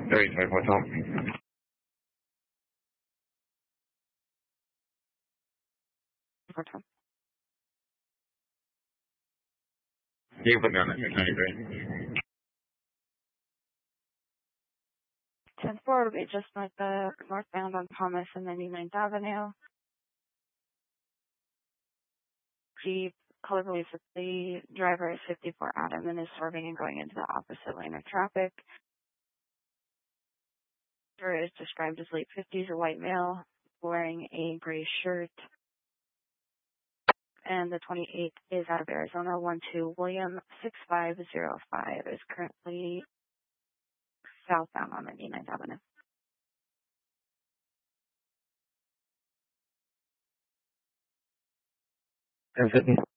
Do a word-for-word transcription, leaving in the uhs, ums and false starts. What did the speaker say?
thirty-five Hotel. Hotel. You can put me on that six ninety-three. ten four will be just like the northbound on Thomas and ninety-ninth Avenue. Jeep, color believes that the driver is fifty-four Adam and is swerving and going into the opposite lane of traffic. The driver is described as late fifties, a white male, wearing a gray shirt. And the twenty-eighth is out of Arizona, one two William six five zero five, is currently southbound on ninety-ninth Avenue. ten fifty.